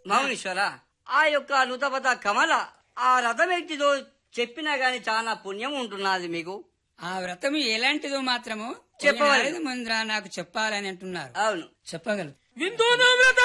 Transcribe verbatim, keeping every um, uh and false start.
మౌనీశ్వర, ఆ యొక్క నుతపత కమల ఆ రథం ఎట్టిదో చెప్పినా గాని చాలా పుణ్యం ఉంటున్నది మీకు. ఆ వ్రతం ఎలాంటిదో మాత్రము చెప్పవలేదు ముందర నాకు చెప్పాలని అంటున్నారు. అవును, చెప్పగలరు. వింటూను వ్రత